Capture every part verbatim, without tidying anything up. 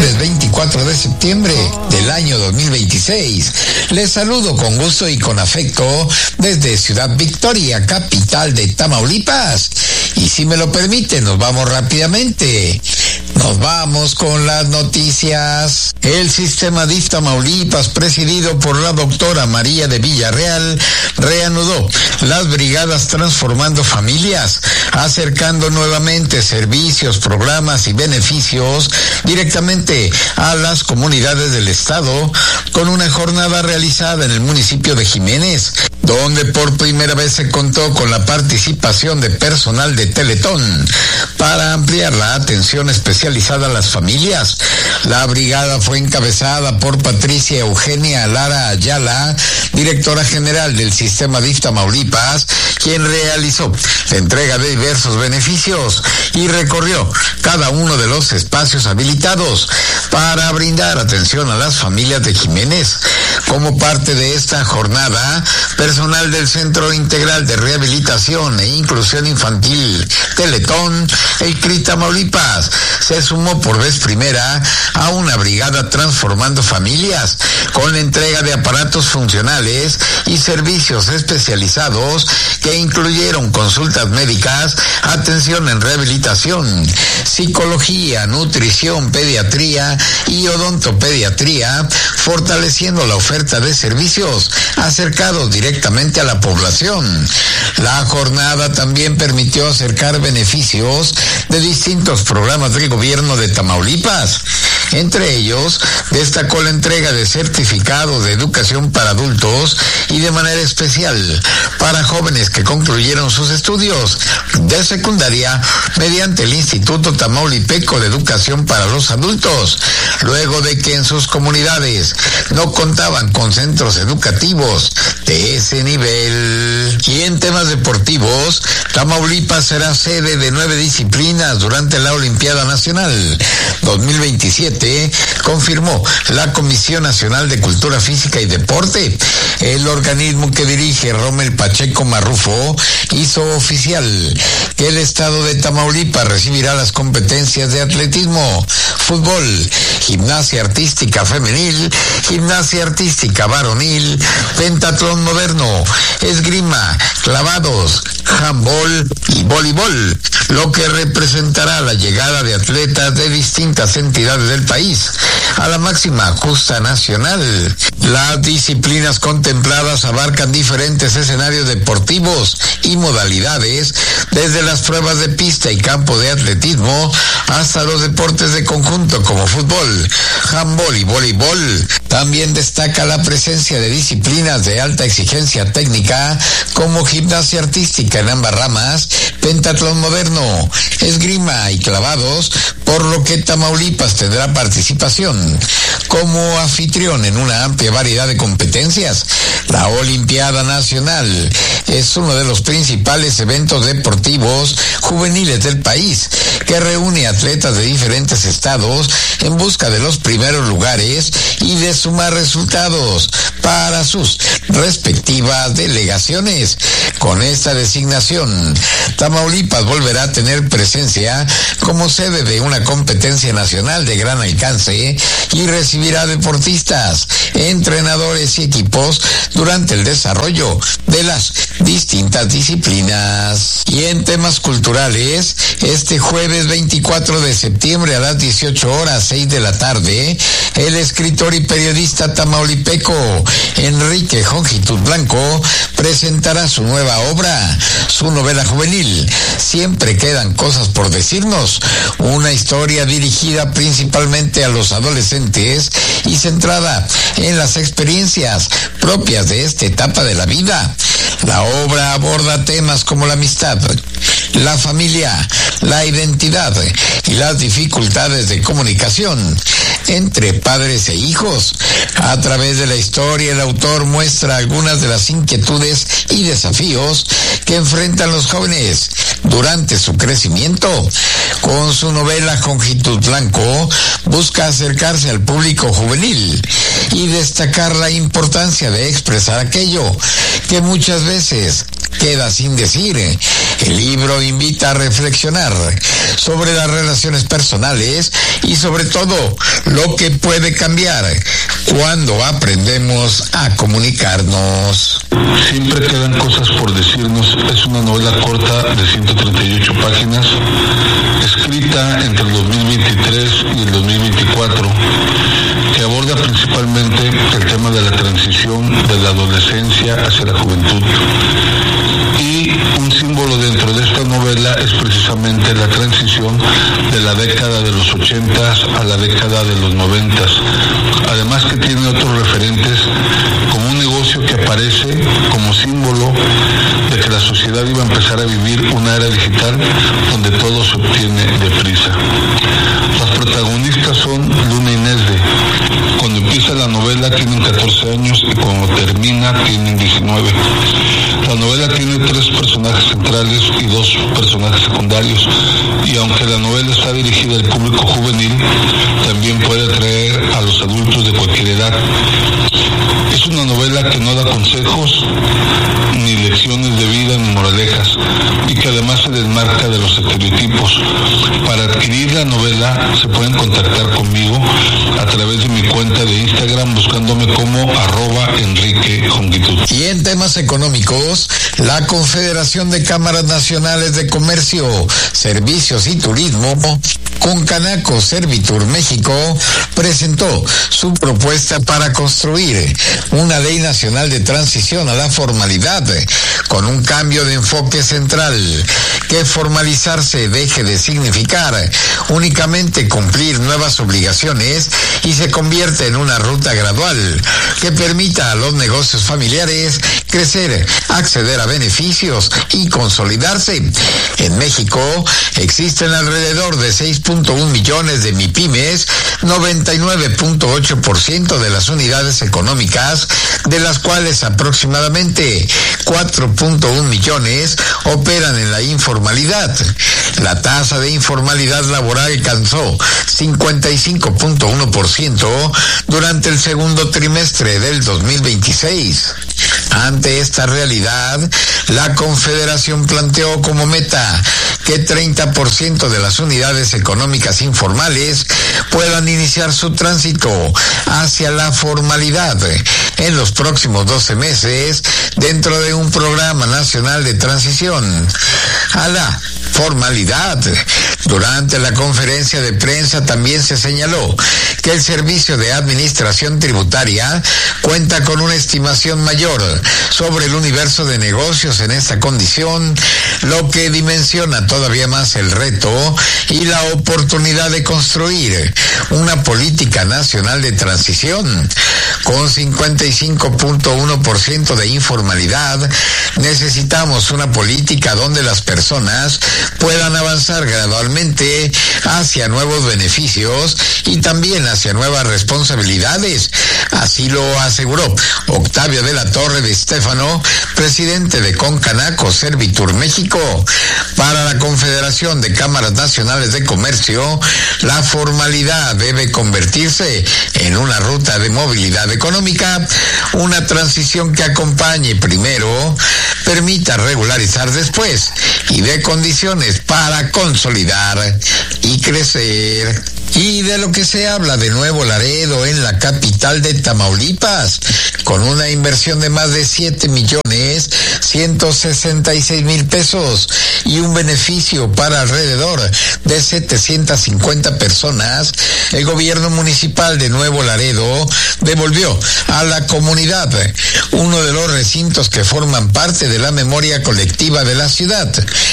jueves veinticuatro de septiembre del año dos mil veintiséis. Les saludo con gusto y con afecto desde Ciudad Victoria, capital de Tamaulipas. Y si me lo permite, nos vamos rápidamente. Nos vamos con las noticias. El sistema D I F Tamaulipas, presidido por la doctora María de Villarreal, reanudó las brigadas Transformando Familias, acercando nuevamente servicios, programas y beneficios directamente a las comunidades del estado, con una jornada realizada en el municipio de Jiménez, donde por primera vez se contó con la participación de personal de Teletón para ampliar la atención especializada a las familias. La brigada fue encabezada por Patricia Eugenia Lara Ayala, directora general del sistema D I F Tamaulipas, quien realizó la entrega de diversos beneficios y recorrió cada uno de los espacios habilitados para brindar atención a las familias de Jiménez. Como parte de esta jornada, personal del Centro Integral de Rehabilitación e Inclusión Infantil Teletón, el C R I Tamaulipas, se sumó por vez primera a una brigada Transformando Familias, con la entrega de aparatos funcionales y servicios especializados que incluyeron consultas médicas, atención en rehabilitación, psicología, nutrición, pediatría y odontopediatría, fortaleciendo la oferta de servicios acercados directamente a la población. La jornada también permitió acercar beneficios de distintos programas del gobierno de Tamaulipas. Entre ellos, destacó la entrega de certificados de educación para adultos y de manera especial para jóvenes que concluyeron sus estudios de secundaria mediante el Instituto Tamaulipeco de Educación para los Adultos, luego de que en sus comunidades no contaban con centros educativos de ese nivel. Y en temas deportivos, Tamaulipas será sede de nueve disciplinas durante la Olimpiada Nacional dos mil veintisiete, confirmó la Comisión Nacional de Cultura Física y Deporte. El organismo que dirige Rommel Pacheco Marrufo hizo oficial que el estado de Tamaulipas recibirá las competencias de atletismo, fútbol, gimnasia artística femenil, gimnasia artística varonil, pentatlón moderno, esgrima, clavados, handball y voleibol, lo que representará la llegada de atletas de distintas entidades del país a la máxima justa nacional. Las disciplinas contempladas abarcan diferentes escenarios deportivos y modalidades, desde las pruebas de pista y campo de atletismo hasta los deportes de conjunto como fútbol, handball y voleibol. También destaca la presencia de disciplinas de alta exigencia técnica como gimnasia artística en ambas ramas, pentatlón moderno, esgrima y clavados, por lo que Tamaulipas tendrá participación como anfitrión en una amplia variedad de competencias. La Olimpiada Nacional es uno de los principales eventos deportivos juveniles del país, que reúne atletas de diferentes estados en busca de los primeros lugares y de sumar resultados para sus respectivas delegaciones. Con esta designación, Tamaulipas volverá a tener presencia como sede de una competencia nacional de gran alcance y recibirá deportistas, entrenadores y equipos durante el desarrollo de las distintas disciplinas. Y en temas culturales, este jueves veinticuatro de septiembre a las dieciocho horas seis de la tarde, el escritor y periodista tamaulipeco Enrique Jongitud Blanco presentará su nueva obra, su novela juvenil Siempre quedan cosas por decirnos, una historia dirigida principalmente a los adolescentes y centrada en las experiencias propias de esta etapa de la vida. La obra aborda temas como la amistad, la familia, la identidad y las dificultades de comunicación entre padres e hijos. A través de la historia, el autor muestra algunas de las inquietudes y desafíos que enfrentan los jóvenes durante su crecimiento. Con su novela Jongitud Blanco busca acercarse al público juvenil y destacar la importancia de expresar aquello que muchas veces queda sin decir. El libro invita a reflexionar sobre las relaciones personales y sobre todo lo que puede cambiar cuando aprendemos a comunicarnos. Siempre quedan cosas por decirnos. Es una novela corta de ciento treinta y ocho páginas, escrita entre el dos mil veintitrés y el dos mil veinticuatro, que aborda principalmente el tema de la transición de la adolescencia hacia la juventud. Y un símbolo dentro de esta novela es precisamente la transición de la década de los ochentas a la década de los noventas. Además que tiene otros referentes, como un negocio que aparece como símbolo de que la sociedad iba a empezar a vivir una era digital donde todo se obtiene deprisa. Las protagonistas son Luna y Nesde. Cuando empieza la novela tienen catorce años y cuando termina tienen diecinueve. La novela tiene tres personajes centrales y dos personajes secundarios, y aunque la novela está dirigida al público juvenil, también puede atraer a los adultos de cualquier edad. Es una novela que no da consejos, ni lecciones de vida, ni moralejas, y que además se desmarca de los estereotipos. Para adquirir la novela se pueden contactar conmigo a través de mi cuenta de Instagram buscándome como arroba Enrique Jongitud. Y en temas económicos, la Confederación de Cámaras Nacionales de Comercio, Servicios y Turismo, Concanaco Servitur México, presentó su propuesta para construir una ley nacional de transición a la formalidad, con un cambio de enfoque central, que formalizarse deje de significar únicamente cumplir nuevas obligaciones y se convierte en una ruta gradual que permita a los negocios familiares crecer, acceder a beneficios y consolidarse. En México existen alrededor de seis punto uno millones de MIPYMES, noventa y nueve punto ocho por ciento de las unidades económicas, de las cuales aproximadamente cuatro punto uno millones operan en la informalidad. La tasa de informalidad laboral alcanzó cincuenta y cinco punto uno por ciento durante el segundo trimestre del dos mil veintiséis. Ante esta realidad, la Confederación planteó como meta que treinta por ciento de las unidades económicas informales puedan iniciar su tránsito hacia la formalidad en los próximos doce meses dentro de un programa nacional de transición a la formalidad. Durante la conferencia de prensa también se señaló que el Servicio de Administración Tributaria cuenta con una estimación mayor sobre el universo de negocios en esta condición, lo que dimensiona todavía más el reto y la oportunidad de construir una política nacional de transición. Con cincuenta y cinco punto uno por ciento de informalidad, necesitamos una política donde las personas puedan avanzar gradualmente hacia nuevos beneficios y también hacia nuevas responsabilidades. Así lo aseguró Octavio de la Torre de Estéfano, presidente de Concanaco Servitur México. Para la Confederación de Cámaras Nacionales de Comercio, la formalidad debe convertirse en una ruta de movilidad económica, una transición que acompañe primero, permita regularizar después y dé condiciones para consolidar y crecer. Y de lo que se habla de Nuevo Laredo, en la capital de Tamaulipas, con una inversión de más de siete millones ciento sesenta y seis mil pesos y un beneficio para alrededor de setecientas cincuenta personas, el gobierno municipal de Nuevo Laredo devolvió a la comunidad uno de los recintos que forman parte de la memoria colectiva de la ciudad,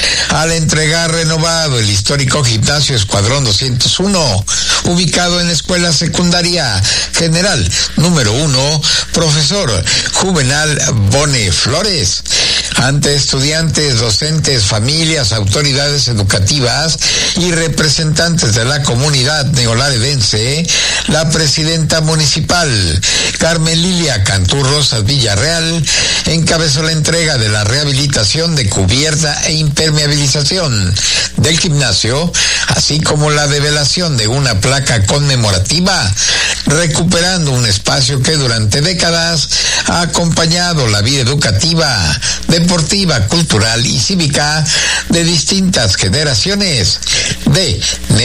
al entregar renovado el histórico gimnasio Escuadrón doscientos uno, ubicado en la Escuela Secundaria General número uno, Profesor Juvenal Bone Flores. Ante estudiantes, docentes, familias, autoridades educativas y representantes de la comunidad neolaredense, la presidenta municipal, Carmen Lilia Cantú Rosas Villarreal, encabezó la entrega de la rehabilitación de cubierta e impermeabilización del gimnasio, así como la develación de una placa conmemorativa recuperando un espacio que durante décadas ha acompañado la vida educativa, deportiva, cultural y cívica de distintas generaciones de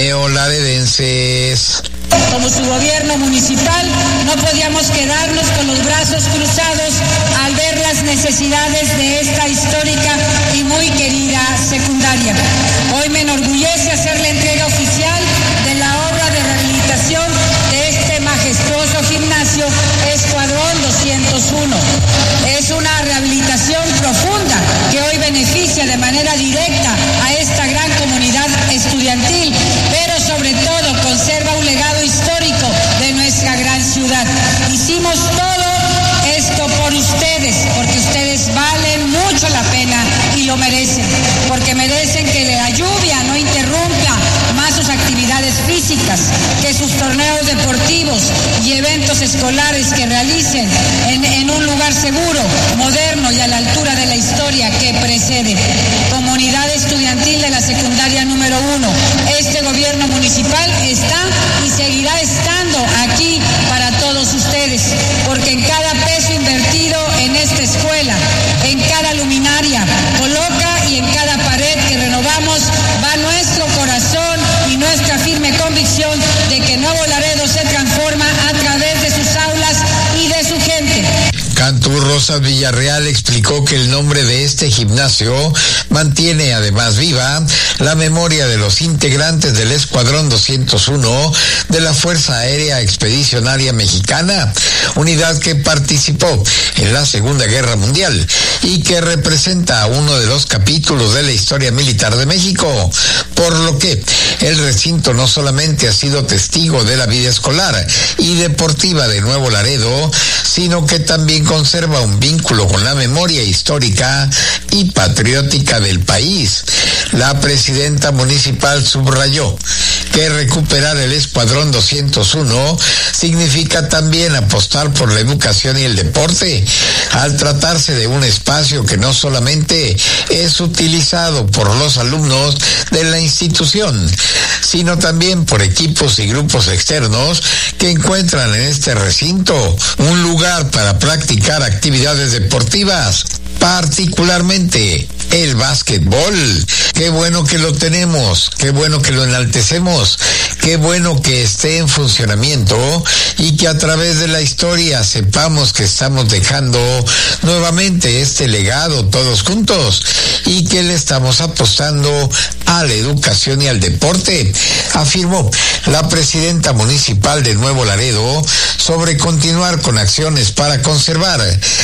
neolaredenses. Como su gobierno municipal, no podíamos quedarnos con los brazos cruzados al ver las necesidades de esta histórica y muy querida secundaria. Hoy me enorgullece hacer la entrega oficial de la obra de rehabilitación de este majestuoso gimnasio Escuadrón doscientos uno. Es una rehabilitación profunda que hoy beneficia de manera directa a esta gran comunidad estudiantil, pero sobre todo conserva un legado histórico de nuestra gran ciudad. Hicimos todo esto por ustedes, porque ustedes valen mucho la pena y lo merecen, porque merecen que la lluvia no interrumpa más sus actividades físicas, que sus torneos deportivos y eventos escolares que realicen en, en un lugar seguro, moderno y a la altura de la historia que precede. Comunidad estudiantil de la secundaria número uno, este gobierno municipal está y seguirá estando aquí para todos ustedes, porque en cada peso invertido en esta escuela, en cada luminaria, coloca y en cada pared que renovamos va nuestro corazón y nuestra firme convicción de que Nuevo Laredo se transforma a través de sus aulas y de su gente. Cantú Rosas Villarreal explicó que el nombre de este gimnasio mantiene además viva la memoria de los integrantes del Escuadrón doscientos uno de la Fuerza Aérea Expedicionaria Mexicana, unidad que participó en la Segunda Guerra Mundial y que representa uno de los capítulos de la historia militar de México, por lo que el recinto no solamente ha sido testigo de la vida escolar y deportiva de Nuevo Laredo, sino que también conserva un vínculo con la memoria histórica y patriótica del país. La presidenta municipal subrayó que recuperar el Escuadrón doscientos uno significa también apostar por la educación y el deporte, al tratarse de un espacio que no solamente es utilizado por los alumnos de la institución, sino también por equipos y grupos externos que encuentran en este recinto un lugar para practicar actividades deportivas, particularmente el básquetbol. Qué bueno que lo tenemos, qué bueno que lo enaltecemos, qué bueno que esté en funcionamiento y que a través de la historia sepamos que estamos dejando nuevamente este legado todos juntos y que le estamos apostando a la educación y al deporte, afirmó la presidenta municipal de Nuevo Laredo sobre continuar con acciones para conservar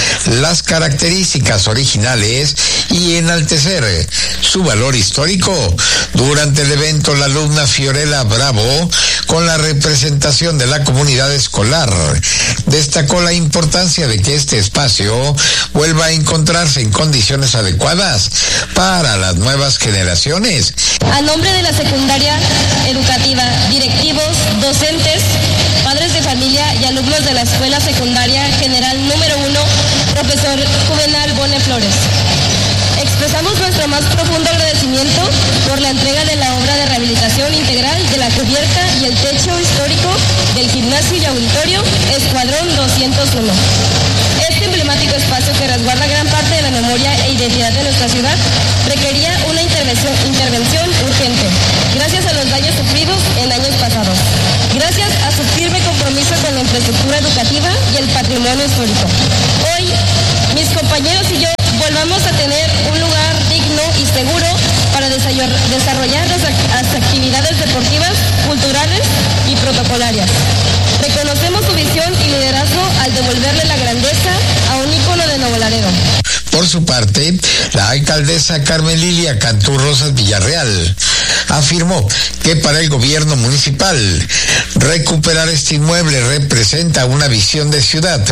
las características originales y enaltecer su valor histórico. Durante el evento, la alumna Fiorella Bravo, con la representación de la comunidad escolar, destacó la importancia de que este espacio vuelva a encontrarse en condiciones adecuadas para las nuevas generaciones. A nombre de la secundaria educativa, directivos, docentes, padres de familia y alumnos de la Escuela Secundaria General número uno, profesor Juvenal Bone Flores, expresamos nuestro más profundo agradecimiento por la entrega de la obra de rehabilitación integral de la cubierta y el techo histórico del gimnasio y auditorio Escuadrón doscientos uno. Este emblemático espacio que resguarda gran parte de la memoria e identidad de nuestra ciudad requería una intervención, intervención urgente, gracias a los daños sufridos en años pasados, gracias a su firme compromiso con la infraestructura educativa y el patrimonio histórico. Hoy, mis compañeros y yo volvamos a tener un lugar digno y seguro para desarrollar las actividades deportivas, culturales y protocolarias. Reconocemos su visión y liderazgo al devolverle la grandeza a un ícono de Nuevo Laredo. Por su parte, la alcaldesa Carmen Lilia Cantú Rosas Villarreal afirmó que para el gobierno municipal recuperar este inmueble representa una visión de ciudad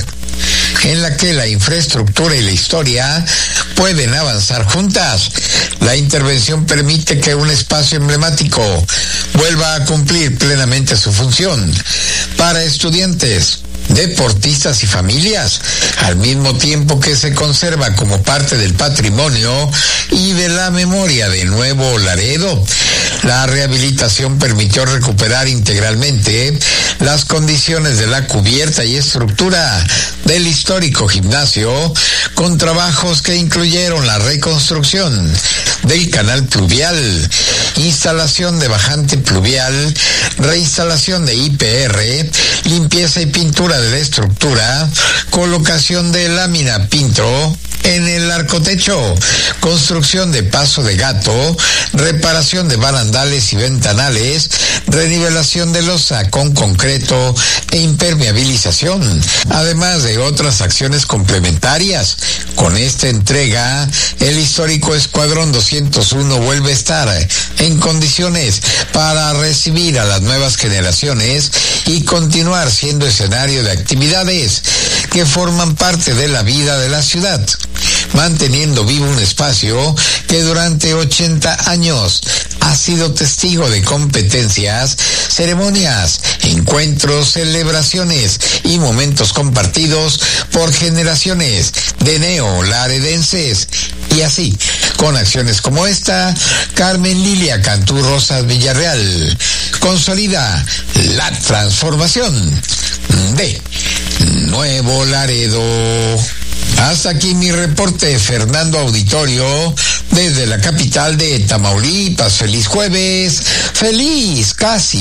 en la que la infraestructura y la historia pueden avanzar juntas. La intervención permite que un espacio emblemático vuelva a cumplir plenamente su función para estudiantes, deportistas y familias, al mismo tiempo que se conserva como parte del patrimonio y de la memoria de Nuevo Laredo. La rehabilitación permitió recuperar integralmente las condiciones de la cubierta y estructura del histórico gimnasio, con trabajos que incluyeron la reconstrucción del canal pluvial, instalación de bajante pluvial, reinstalación de I P R, limpieza y pintura de la estructura, colocación de lámina pintro en el arcotecho, construcción de paso de gato, reparación de barandales y ventanales, renivelación de losa con concreto e impermeabilización, además de otras acciones complementarias. Con esta entrega, el histórico Escuadrón doscientos uno vuelve a estar en condiciones para recibir a las nuevas generaciones y continuar siendo escenario de actividades que forman parte de la vida de la ciudad, manteniendo vivo un espacio que durante ochenta años ha sido testigo de competencias, ceremonias, encuentros, celebraciones y momentos compartidos por generaciones de neolaredenses. Y así, con acciones como esta, Carmen Lilia Cantú Rosas Villarreal consolida la transformación de Nuevo Laredo. Hasta aquí mi reporte, Fernando Auditorio, desde la capital de Tamaulipas. Feliz jueves, feliz casi